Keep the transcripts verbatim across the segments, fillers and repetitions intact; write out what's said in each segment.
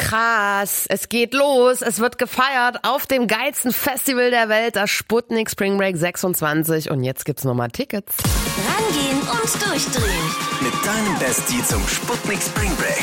krass. Es geht los. Es wird gefeiert auf dem geilsten Festival der Welt, das Sputnik Spring Break sechsundzwanzig. Und jetzt gibt's nochmal Tickets. Rangehen und durchdrehen. Mit deinem Bestie zum Sputnik Spring Break.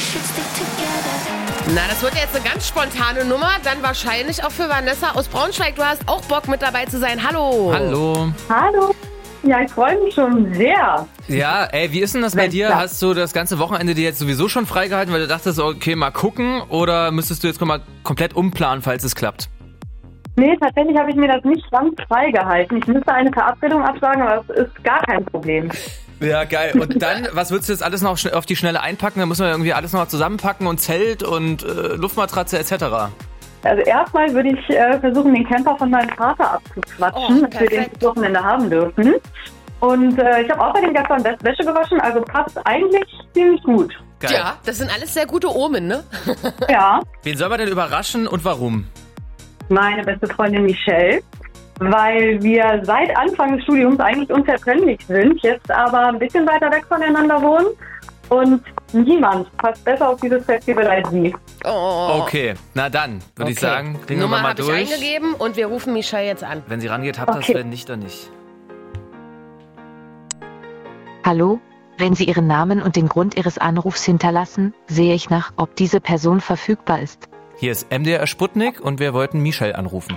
Na, das wird jetzt eine ganz spontane Nummer. Dann wahrscheinlich auch für Vanessa aus Braunschweig. Du hast auch Bock mit dabei zu sein. Hallo. Hallo. Hallo. Ja, ich freue mich schon sehr. Ja, ey, wie ist denn das bei dir? Hast du das ganze Wochenende dir jetzt sowieso schon freigehalten, weil du dachtest, okay, mal gucken? Oder müsstest du jetzt mal komplett umplanen, falls es klappt? Nee, tatsächlich habe ich mir das nicht ganz freigehalten. Ich müsste eine Verabredung absagen, aber das ist gar kein Problem. Ja, geil. Und dann, was würdest du jetzt alles noch auf die Schnelle einpacken? Da müssen wir irgendwie alles noch zusammenpacken und Zelt und äh, Luftmatratze et cetera. Also erstmal würde ich äh, versuchen, den Camper von meinem Vater abzuquatschen, Oh, dass wir den das Wochenende haben dürfen. Und äh, ich habe außerdem gestern Wäsche gewaschen, also passt eigentlich ziemlich gut. Geil. Ja, das sind alles sehr gute Omen, ne? Ja, Wen soll man denn überraschen und warum? meine beste Freundin Michelle, weil wir seit Anfang des Studiums eigentlich unzertrennlich sind, jetzt aber ein bisschen weiter weg voneinander wohnen. Und niemand passt besser auf dieses Festival als sie. Oh. Okay, na dann, würde Okay. ich sagen, klingen wir Nummer mal habe ich durch. eingegeben und wir rufen Michelle jetzt an. Wenn sie rangeht, habt ihr Okay. das, wenn nicht, dann nicht. Hallo, wenn Sie Ihren Namen und den Grund Ihres Anrufs hinterlassen, sehe ich nach, ob diese Person verfügbar ist. Hier ist M D R Sputnik und wir wollten Michelle anrufen.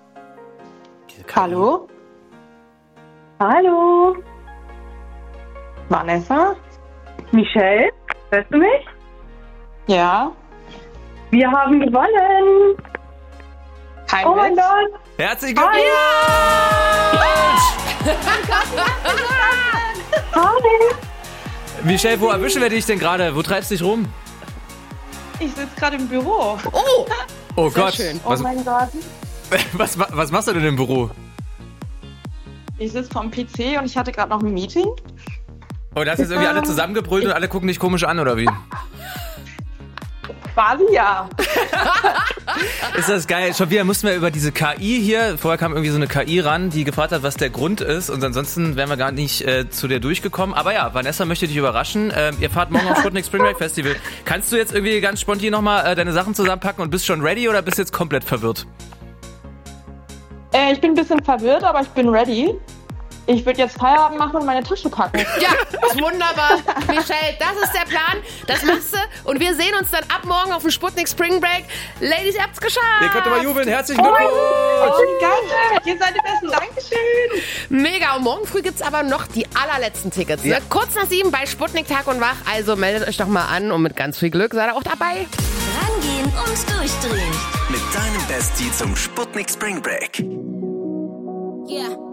Hallo, Hallo, Vanessa? Michelle, hörst du mich? Ja. Wir haben gewonnen. Kein Oh mein Witz? Gott. Herzlichen Glückwunsch! Hi. Michelle, wo erwischen wir dich denn gerade? Wo treibst du dich rum? Ich sitze gerade im Büro. Oh, Oh Sehr Gott, schön. Oh was, mein Gott. was, was machst du denn im Büro? Ich sitze vorm P C und ich hatte gerade noch ein Meeting. Oh, da hast jetzt irgendwie alle zusammengebrüllt und alle gucken dich komisch an, oder wie? Quasi ja. Ist das geil. Schon wieder mussten wir über diese K I hier, vorher kam irgendwie so eine K I ran, die gefragt hat, was der Grund ist, und ansonsten wären wir gar nicht äh, zu dir durchgekommen. Aber ja, Vanessa möchte dich überraschen. Ähm, ihr fahrt morgen auf Sputnik Spring Break Festival. Kannst du jetzt irgendwie ganz spontan nochmal äh, deine Sachen zusammenpacken und bist schon ready oder bist du jetzt komplett verwirrt? Äh, ich bin ein bisschen verwirrt, aber ich bin ready. Ich würde jetzt Feierabend machen und meine Tasche packen. ja, wunderbar. Michelle, das ist der Plan. Das machst du. Und wir sehen uns dann ab morgen auf dem Sputnik Spring Break. Ladies, ihr habt's geschafft. Ihr könnt mal jubeln. Herzlichen Oh, Glückwunsch! geil, ihr seid die Besten. Dankeschön. Mega. Und morgen früh gibt's aber noch die allerletzten Tickets. Ne? Ja. Kurz nach sieben bei Sputnik Tag und Wach. Also meldet euch doch mal an und mit ganz viel Glück seid ihr auch dabei. Rangehen und durchdrehen. Mit deinem Bestie zum Sputnik Spring Break. Yeah.